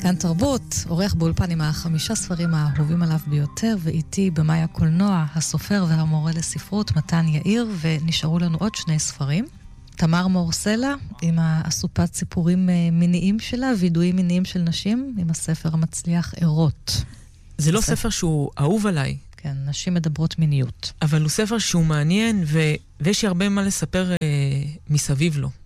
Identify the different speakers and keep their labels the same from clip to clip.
Speaker 1: כאן תרבות, עורך באולפן עם 5 ספרים האהובים עליו ביותר, ואיתי במאי הקולנוע, הסופר והמורה לספרות מתן יאיר, ונשארו לנו עוד 2 ספרים. תמר מורסלה, עם האסופת סיפורים מיניים שלה, וידועים מיניים של נשים, עם הספר המצליח ערות.
Speaker 2: זה לא ספר שהוא אהוב עליי.
Speaker 1: כן, נשים מדברות מיניות.
Speaker 2: אבל הוא ספר שהוא מעניין, ויש לי הרבה מה לספר מסביב לו.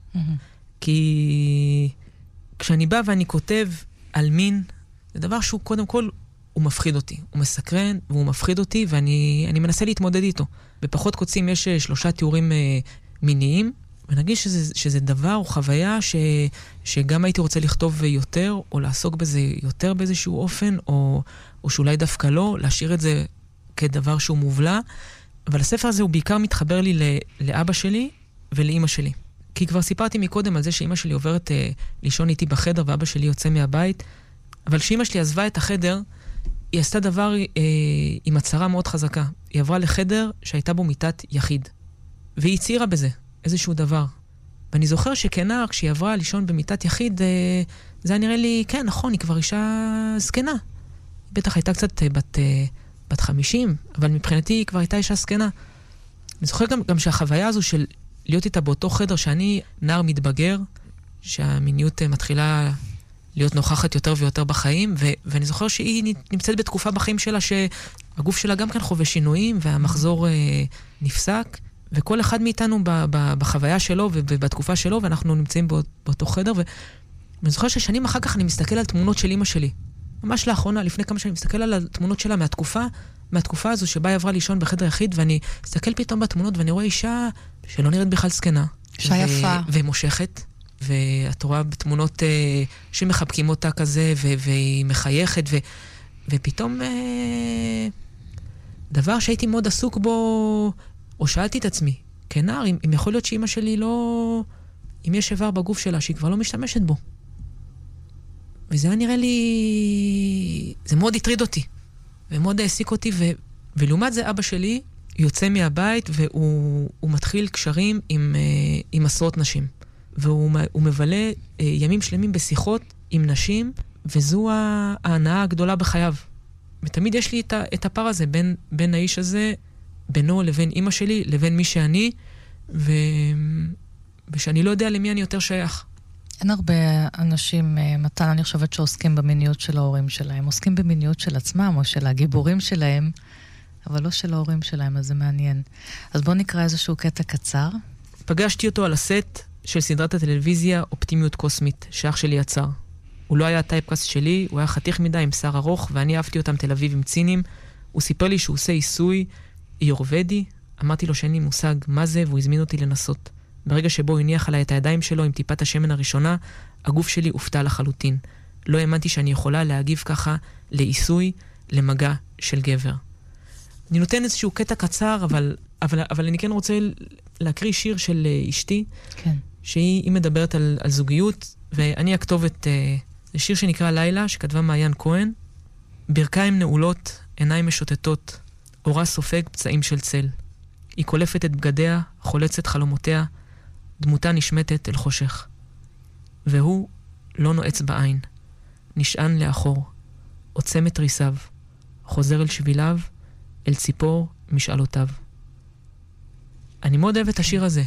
Speaker 2: כי כשאני בא ואני כותב על מין, זה דבר שהוא קודם כל, הוא מפחיד אותי. הוא מסקרן והוא מפחיד אותי, ואני מנסה להתמודד איתו. בפחות קוצים יש 3 תיאורים מיניים, ונגיד שזה דבר או חוויה שגם הייתי רוצה לכתוב יותר, או לעסוק בזה יותר באיזשהו אופן, או שאולי דווקא לא, להשאיר את זה כדבר שהוא מובלע. אבל הספר הזה הוא בעיקר מתחבר לי לאבא שלי ולאמא שלי. כי כבר סיפרתי מקודם על זה שאמא שלי עוברת לישון איתי בחדר, ואבא שלי יוצא מהבית. אבל כשאמא שלי עזבה את החדר, היא עשתה דבר עם הצהרה מאוד חזקה. היא עברה לחדר שהייתה בו מיטת יחיד. והיא הצהירה בזה איזשהו דבר. ואני זוכר שכנער, כשהיא עברה לישון במיטת יחיד, זה היה נראה לי, כן, נכון, היא כבר אישה זקנה. היא בטח הייתה קצת בת 50, אבל מבחינתי היא כבר הייתה אישה זקנה. אני זוכר גם שהחוויה הזו של להיות איתה באותו חדר, שאני נער מתבגר, שהמיניות מתחילה להיות נוכחת יותר ויותר בחיים, ואני זוכר שהיא נמצאת בתקופה בחיים שלה, שהגוף שלה גם כן חווה שינויים, והמחזור נפסק, וכל אחד מאיתנו בחוויה שלו ובתקופה שלו, ואנחנו נמצאים באותו חדר, ואני זוכר ששנים אחר כך אני מסתכל על תמונות של אמא שלי. ממש לאחרונה, לפני כמה שנים, מסתכל על התמונות שלה מהתקופה הזו שבה היא עברה לישון בחדר יחיד, ואני מסתכל פתאום בתמונות, ואני רואה אישה שלא נראית בכלל זקנה.
Speaker 1: אישה יפה.
Speaker 2: ומושכת, ואת רואה בתמונות שמחבקים אותה כזה, והיא מחייכת, ופתאום דבר שהייתי מאוד עסוק בו, או שאלתי את עצמי, כנער, אם יכול להיות שאמא שלי לא, אם יש איבר בגוף שלה שהיא כבר לא משתמשת בו. וזה היה נראה לי, זה מאוד הטריד אותי, ומאוד העסיק אותי, ולעומת זה אבא שלי יוצא מהבית, והוא מתחיל קשרים עם עשרות נשים. והוא מבלה ימים שלמים בשיחות עם נשים, וזו ההנאה הגדולה בחייו. ותמיד יש לי את הפער הזה בין האיש הזה, בינו לבין אמא שלי, לבין מי שאני, ושאני לא יודע למי אני יותר שייך.
Speaker 1: אין הרבה אנשים, מתן, אני חושבת שעוסקים במיניות של ההורים שלהם. עוסקים במיניות של עצמם או של הגיבורים שלהם, אבל לא של ההורים שלהם, אז זה מעניין. אז בואו נקרא איזשהו קטע קצר.
Speaker 2: פגשתי אותו על הסט של סדרת הטלוויזיה אופטימיות קוסמית, שאח שלי יצר. הוא לא היה הטייפקאסט שלי, הוא היה חתיך מדי עם שר ארוך, ואני אהבתי אותם תל אביב עם צינים. הוא סיפר לי שהוא עושה עיסוי יורוודי, אמרתי לו שאין לי מושג מה זה, והוא הזמין אותי לנסות. ברגע שבו הוא הניח עליי את הידיים שלו עם טיפת השמן הראשונה, הגוף שלי הופתע לחלוטין. לא האמנתי שאני יכולה להגיב ככה לעיסוי, למגע של גבר. אני נותן איזשהו קטע קצר, אבל אני כן רוצה להקריא שיר של אשתי,
Speaker 1: כן.
Speaker 2: שהיא מדברת על זוגיות, ואני אכתוב זה שיר שנקרא לילה, שכתבה מעיין כהן. ברכיים נעולות, עיניים משוטטות, אורה סופג פצעים של צל. היא קולפת את בגדיה, חולצת חלומותיה, דמותה נשמטת אל חושך. והוא לא נועץ בעין, נשען לאחור, עוצם את ריסיו, חוזר אל שביליו, אל ציפור משאלותיו. אני מאוד אוהב את השיר הזה,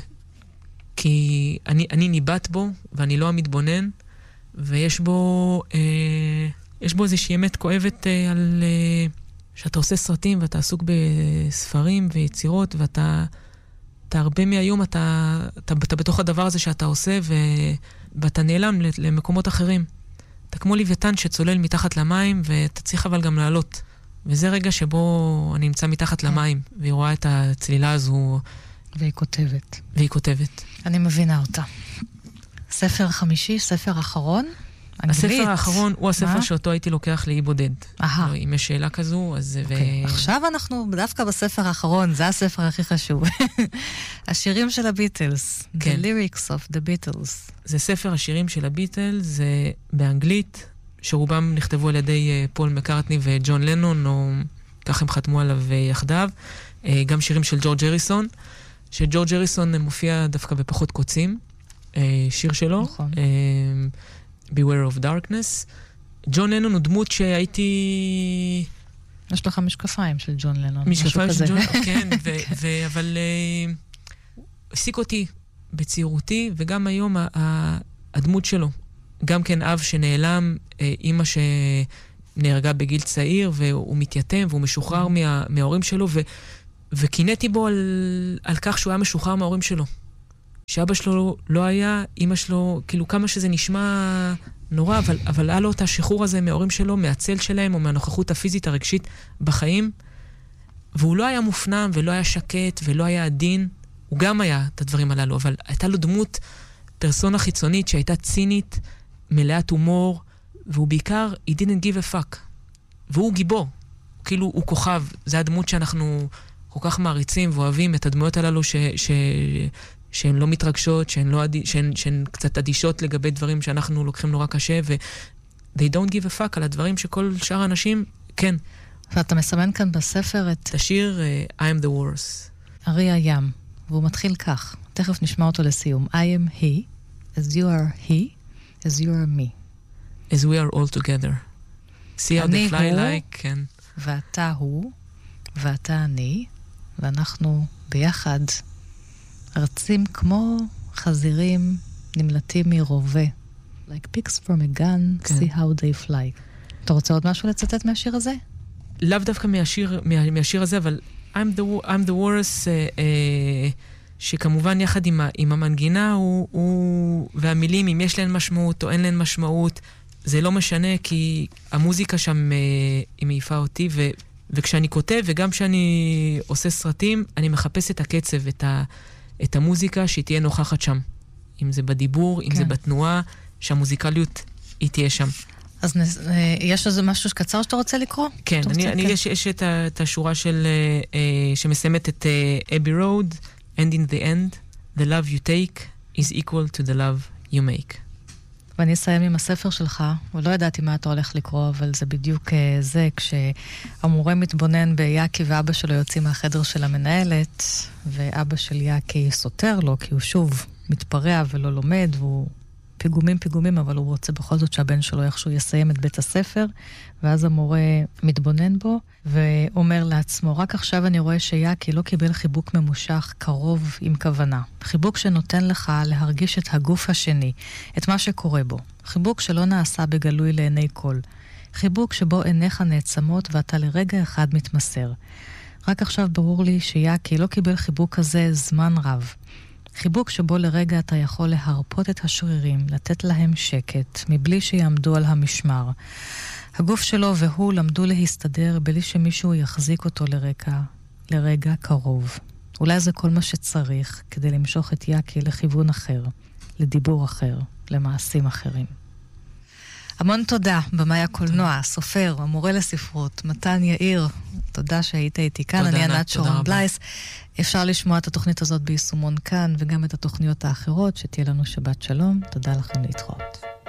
Speaker 2: כי אני ניבט בו, ואני לא המתבונן, ויש בו איזושהי אמת כואבת על שאתה עושה סרטים, ואתה עסוק בספרים ויצירות, ואתה הרבה מהיום, אתה בתוך הדבר הזה שאתה עושה, ואתה נעלם למקומות אחרים. אתה כמו לוויתן שצולל מתחת למים, ואתה צריך אבל גם לעלות. וזה רגע שבו אני נמצא מתחת למים, והיא רואה את הצלילה הזו.
Speaker 1: והיא כותבת. אני מבינה אותה. ספר חמישי, ספר אחרון, אנגלית.
Speaker 2: הספר האחרון הוא הספר שאותו הייתי לוקח לאי בודד. אם יש שאלה כזו, אז...
Speaker 1: עכשיו אנחנו דווקא בספר האחרון, זה הספר הכי חשוב. השירים של הביטלס. The lyrics of the Beatles.
Speaker 2: זה ספר השירים של הביטלס, זה באנגלית, שרובם נכתבו על ידי פול מקרטני וג'ון לנון, או כך הם חתמו עליו יחדיו. גם שירים של ג'ורג' הריסון, שג'ורג' הריסון מופיע דווקא בפחות קוצים. שיר שלו.
Speaker 1: נכון.
Speaker 2: Beware of Darkness, ג'ון לנון הוא דמות שהייתי...
Speaker 1: יש לך משקפיים של ג'ון לנון.
Speaker 2: משקפיים של ג'ון, כן, אבל העסיק אותי בצעירותי, וגם היום הדמות שלו. גם כן אב שנעלם, אמא שנהרגה בגיל צעיר, והוא מתייתם, והוא משוחרר מההורים שלו, וקינאתי בו על כך שהוא היה משוחרר מההורים שלו. שאבא שלו לא היה, אמא שלו, כאילו כמה שזה נשמע נורא, אבל היה לו את השחרור הזה מההורים שלו, מהצל שלהם, או מהנוכחות הפיזית הרגשית בחיים, והוא לא היה מופנם, ולא היה שקט, ולא היה עדין, הוא גם היה את הדברים הללו, אבל הייתה לו דמות פרסונה חיצונית שהייתה צינית, מלאת הומור, והוא בעיקר, he didn't give a fuck. והוא גיבור. כאילו, הוא כוכב. זה הדמות שאנחנו כל כך מעריצים ואוהבים את הדמויות הללו שהן לא מתרגשות, שהן קצת אדישות לגבי דברים שאנחנו לוקחים נורא קשה, they don't give a fuck על הדברים שכל שאר האנשים, כן.
Speaker 1: ואתה מסמן כאן בספר את
Speaker 2: השיר I'm the worst.
Speaker 1: ארי הים, והוא מתחיל כך. תכף נשמע אותו לסיום. I am he, as you are he, as you are me.
Speaker 2: As we are all together. See how they fly like, כן.
Speaker 1: ואתה הוא, ואתה אני, ואנחנו ביחד רצים כמו חזירים נמלטים מרובה. Like pigs from a gun, כן. See how they fly. אתה רוצה עוד משהו לצטט מהשיר הזה?
Speaker 2: לאו דווקא מהשיר הזה, אבל I'm the worst, שכמובן יחד עם המנגינה והמילים, אם יש להן משמעות או אין להן משמעות, זה לא משנה, כי המוזיקה שם היא מעיפה אותי, וכשאני כותב, וגם כשאני עושה סרטים, אני מחפש את הקצב, את המוזיקה שהיא תהיה נוכחת שם. אם זה בדיבור, אם זה בתנועה, שהמוזיקליות היא תהיה שם.
Speaker 1: אז יש איזה משהו קצר שאתה רוצה לקרוא?
Speaker 2: כן, יש את השורה שמסיימת את Abbey Road, and in the end, the love you take is equal to the love you make.
Speaker 1: ואני אסיים עם הספר שלך, ולא ידעתי מה אתה הולך לקרוא, אבל זה בדיוק זה, כשהמורה מתבונן ביאקי ואבא שלו יוצאים מהחדר של המנהלת, ואבא של יאקי סותר לו, כי הוא שוב מתפרע ולא לומד, והוא פיגומים, אבל הוא רוצה בכל זאת שהבן שלו איכשהו יסיים את בית הספר, ואז המורה מתבונן בו, ואומר לעצמו, רק עכשיו אני רואה שיאקי לא קיבל חיבוק ממושך, קרוב עם כוונה. חיבוק שנותן לך להרגיש את הגוף השני, את מה שקורה בו. חיבוק שלא נעשה בגלוי לעיני כל. חיבוק שבו עיניך נעצמות ואתה לרגע אחד מתמסר. רק עכשיו ברור לי שיאקי לא קיבל חיבוק כזה זמן רב. חיבוק שבו לרגע אתה יכול להרפות את השרירים, לתת להם שקט, מבלי שיעמדו על המשמר. הגוף שלו והוא למדו להסתדר בלי שמישהו יחזיק אותו לרגע קרוב. אולי זה כל מה שצריך כדי למשוך את יאקי לכיוון אחר, לדיבור אחר, למעשים אחרים. המון תודה, במאי הקולנוע, סופר, המורה לספרות, מתן יאיר, תודה שהיית איתי כאן, אני ענת שרון בלייס. אפשר לשמוע את התוכנית הזאת ביישומון כאן, וגם את התוכניות האחרות, שתהיה לנו שבת שלום. תודה לכם להתראות.